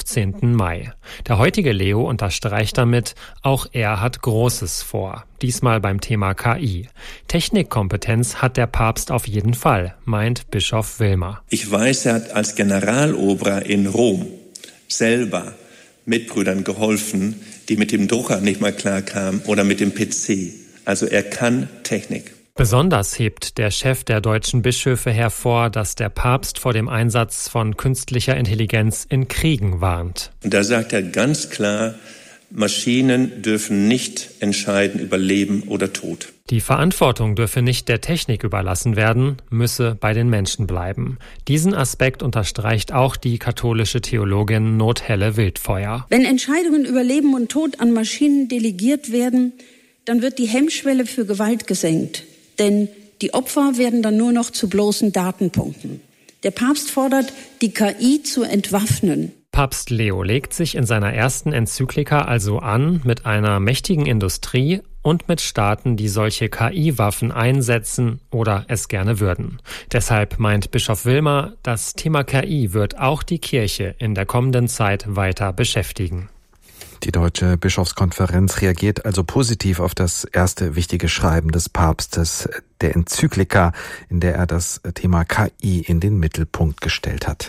15. Mai. Der heutige Leo unterstreicht damit, auch er hat Großes vor. Diesmal beim Thema KI. Technikkompetenz hat der Papst auf jeden Fall, meint Bischof Wilmer. Ich weiß, er hat als Generalobrer in Rom selber Mitbrüdern geholfen, die mit dem Drucker nicht mal klarkamen oder mit dem PC. Also er kann Technik. Besonders hebt der Chef der deutschen Bischöfe hervor, dass der Papst vor dem Einsatz von künstlicher Intelligenz in Kriegen warnt. Und da sagt er ganz klar, Maschinen dürfen nicht entscheiden über Leben oder Tod. Die Verantwortung dürfe nicht der Technik überlassen werden, müsse bei den Menschen bleiben. Diesen Aspekt unterstreicht auch die katholische Theologin Nothelle Wildfeuer. Wenn Entscheidungen über Leben und Tod an Maschinen delegiert werden, dann wird die Hemmschwelle für Gewalt gesenkt. Denn die Opfer werden dann nur noch zu bloßen Datenpunkten. Der Papst fordert, die KI zu entwaffnen. Papst Leo legt sich in seiner ersten Enzyklika also an mit einer mächtigen Industrie und mit Staaten, die solche KI-Waffen einsetzen oder es gerne würden. Deshalb meint Bischof Wilmer, das Thema KI wird auch die Kirche in der kommenden Zeit weiter beschäftigen. Die Deutsche Bischofskonferenz reagiert also positiv auf das erste wichtige Schreiben des Papstes, der Enzyklika, in der er das Thema KI in den Mittelpunkt gestellt hat.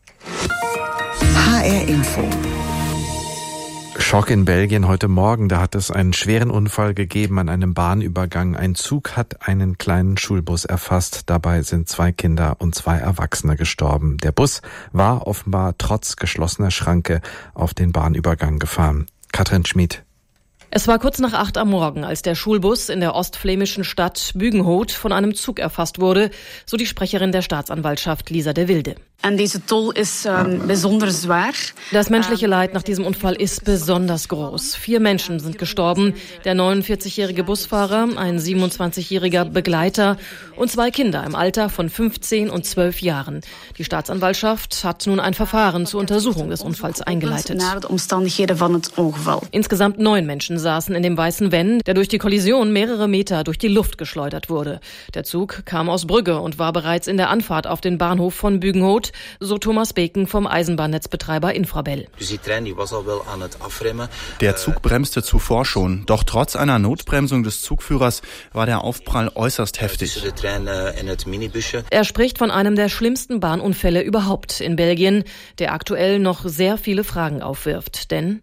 HR Info. Schock in Belgien heute Morgen. Da hat es einen schweren Unfall gegeben an einem Bahnübergang. Ein Zug hat einen kleinen Schulbus erfasst. Dabei sind 2 Kinder und 2 Erwachsene gestorben. Der Bus war offenbar trotz geschlossener Schranke auf den Bahnübergang gefahren. Katrin Schmid. Es war kurz nach 8 am Morgen, als der Schulbus in der ostflämischen Stadt Bugenhout von einem Zug erfasst wurde, so die Sprecherin der Staatsanwaltschaft Lisa de Wilde. Das menschliche Leid nach diesem Unfall ist besonders groß. 4 Menschen sind gestorben, der 49-jährige Busfahrer, ein 27-jähriger Begleiter und 2 Kinder im Alter von 15 und 12 Jahren. Die Staatsanwaltschaft hat nun ein Verfahren zur Untersuchung des Unfalls eingeleitet. Insgesamt 9 Menschen saßen in dem weißen Van, der durch die Kollision mehrere Meter durch die Luft geschleudert wurde. Der Zug kam aus Brügge und war bereits in der Anfahrt auf den Bahnhof von Bugenhout, so Thomas Beken vom Eisenbahnnetzbetreiber Infrabel. Der Zug bremste zuvor schon, doch trotz einer Notbremsung des Zugführers war der Aufprall äußerst heftig. Er spricht von einem der schlimmsten Bahnunfälle überhaupt in Belgien, der aktuell noch sehr viele Fragen aufwirft. Denn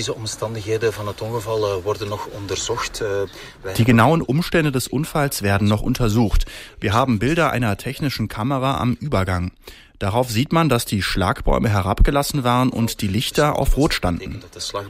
die genauen Umstände des Unfalls werden noch untersucht. Wir haben Bilder einer technischen Kamera am Übergang. Darauf sieht man, dass die Schlagbäume herabgelassen waren und die Lichter auf Rot standen.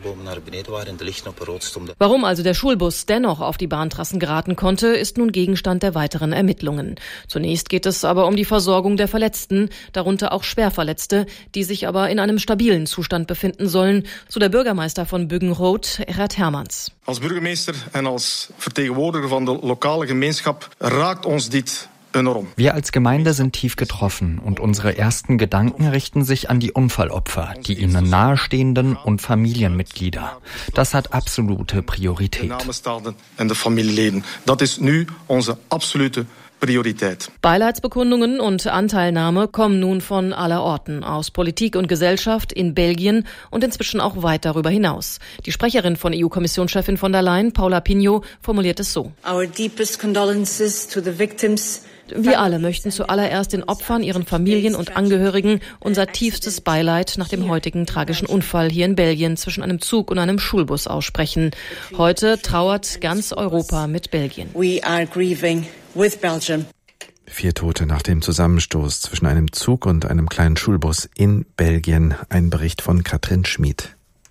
Warum also der Schulbus dennoch auf die Bahntrassen geraten konnte, ist nun Gegenstand der weiteren Ermittlungen. Zunächst geht es aber um die Versorgung der Verletzten, darunter auch Schwerverletzte, die sich aber in einem stabilen Zustand befinden sollen, so der Bürgermeister von Bugenhout, Gerhard Hermans. Als Burgemeester en als vertegenwoordiger van de lokale gemeenschap raakt ons dit enorm. Wir als Gemeinde sind tief getroffen und unsere ersten Gedanken richten sich an die Unfallopfer, die ihnen nahestehenden und Familienmitglieder. Das hat absolute Priorität. En de familieleden. Dat is nu onze absolute Priorität. Beileidsbekundungen und Anteilnahme kommen nun von aller Orten, aus Politik und Gesellschaft in Belgien und inzwischen auch weit darüber hinaus. Die Sprecherin von EU-Kommissionschefin von der Leyen, Paula Pinho, formuliert es so. Our deepest condolences to the victims. Wir alle möchten zuallererst den Opfern, ihren Familien und Angehörigen unser tiefstes Beileid nach dem heutigen tragischen Unfall hier in Belgien zwischen einem Zug und einem Schulbus aussprechen. Heute trauert ganz Europa mit Belgien. We are grieving with Belgium. 4 Tote nach dem Zusammenstoß zwischen einem Zug und einem kleinen Schulbus in Belgien. Ein Bericht von Katrin Schmid.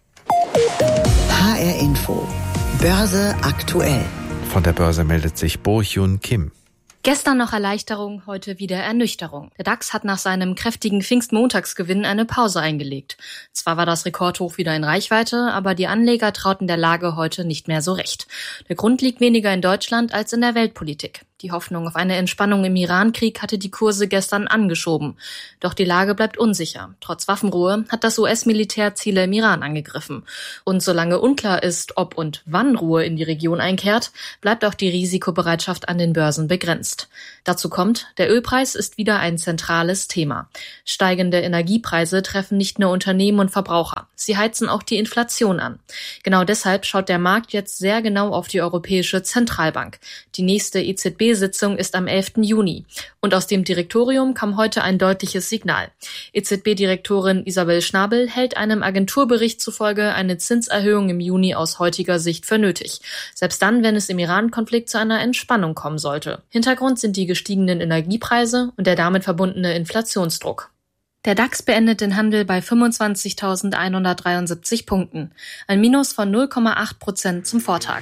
HR Info. Börse aktuell. Von der Börse meldet sich Bo-Hyun Kim. Gestern noch Erleichterung, heute wieder Ernüchterung. Der DAX hat nach seinem kräftigen Pfingstmontagsgewinn eine Pause eingelegt. Zwar war das Rekordhoch wieder in Reichweite, aber die Anleger trauten der Lage heute nicht mehr so recht. Der Grund liegt weniger in Deutschland als in der Weltpolitik. Die Hoffnung auf eine Entspannung im Iran-Krieg hatte die Kurse gestern angeschoben. Doch die Lage bleibt unsicher. Trotz Waffenruhe hat das US-Militär Ziele im Iran angegriffen. Und solange unklar ist, ob und wann Ruhe in die Region einkehrt, bleibt auch die Risikobereitschaft an den Börsen begrenzt. Dazu kommt, der Ölpreis ist wieder ein zentrales Thema. Steigende Energiepreise treffen nicht nur Unternehmen und Verbraucher. Sie heizen auch die Inflation an. Genau deshalb schaut der Markt jetzt sehr genau auf die Europäische Zentralbank. Die nächste EZB-Sitzung ist am 11. Juni. Und aus dem Direktorium kam heute ein deutliches Signal. EZB-Direktorin Isabel Schnabel hält einem Agenturbericht zufolge eine Zinserhöhung im Juni aus heutiger Sicht für nötig. Selbst dann, wenn es im Iran-Konflikt zu einer Entspannung kommen sollte. Hintergrund sind die gestiegenen Energiepreise und der damit verbundene Inflationsdruck. Der DAX beendet den Handel bei 25.173 Punkten. Ein Minus von 0,8% zum Vortag.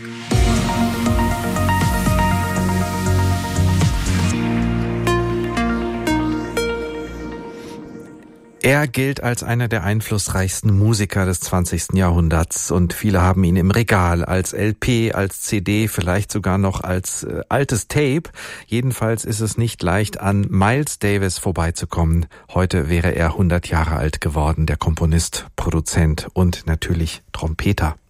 Er gilt als einer der einflussreichsten Musiker des 20. Jahrhunderts und viele haben ihn im Regal als LP, als CD, vielleicht sogar noch als altes Tape. Jedenfalls ist es nicht leicht, an Miles Davis vorbeizukommen. Heute wäre er 100 Jahre alt geworden, der Komponist, Produzent und natürlich Trompeter.